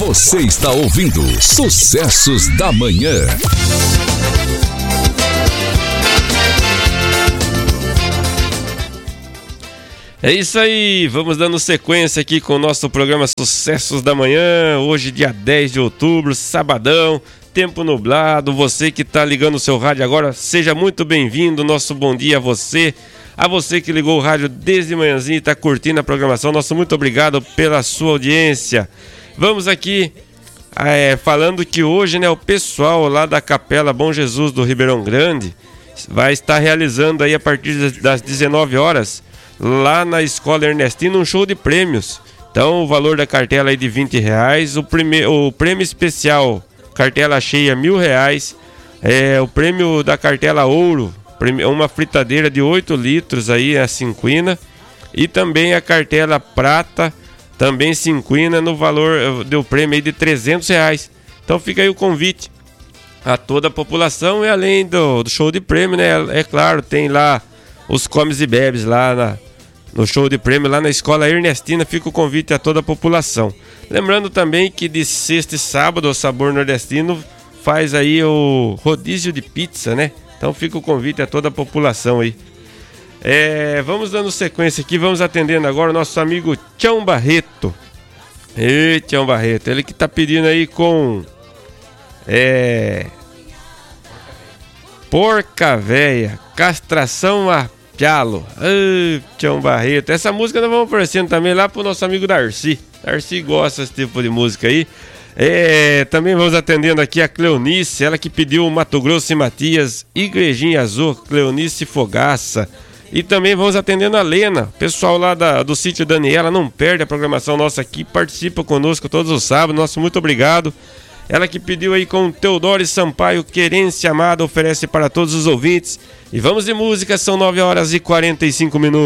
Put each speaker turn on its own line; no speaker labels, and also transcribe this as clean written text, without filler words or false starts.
Você está ouvindo Sucessos da Manhã.
É isso aí, vamos dando sequência aqui com o nosso programa Sucessos da Manhã. Hoje, dia 10 de outubro, sabadão, tempo nublado. Você que está ligando o seu rádio agora, seja muito bem-vindo. Nosso bom dia a você que ligou o rádio desde manhãzinho e está curtindo a programação. Nosso muito obrigado pela sua audiência. Vamos aqui falando que hoje, né, o pessoal lá da Capela Bom Jesus do Ribeirão Grande vai estar realizando aí a partir das 19 horas lá na Escola Ernestina um show de prêmios. Então o valor da cartela é de R$20, o prêmio especial cartela cheia R$1.000, o prêmio da cartela ouro, uma fritadeira de 8 litros aí, a cinquina, e também a cartela prata, também cinquina, no valor do prêmio aí de R$300. Então fica aí o convite a toda a população. E além do show de prêmio, né, é claro, tem lá os comes e bebes lá no show de prêmio, lá na Escola Ernestina. Fica o convite a toda a população. Lembrando também que de sexta e sábado o Sabor Nordestino faz aí o rodízio de pizza, né? Então fica o convite a toda a população aí. Vamos dando sequência aqui, vamos atendendo agora o nosso amigo Tião Barreto. Ei, Tião Barreto, ele que tá pedindo aí com Porca Véia, castração a pialo. Tião Barreto, essa música nós vamos oferecendo também lá pro nosso amigo Darcy. Darcy gosta desse tipo de música aí. Também vamos atendendo aqui a Cleonice, ela que pediu Mato Grosso e Matias, Igrejinha Azul, Cleonice Fogaça. E também vamos atendendo a Lena, pessoal lá do sítio Daniela, não perde a programação nossa aqui, participa conosco todos os sábados, nosso muito obrigado. Ela que pediu aí com Teodoro Sampaio, Querência Amada, oferece para todos os ouvintes. E vamos de música, são 9 horas e 45 minutos.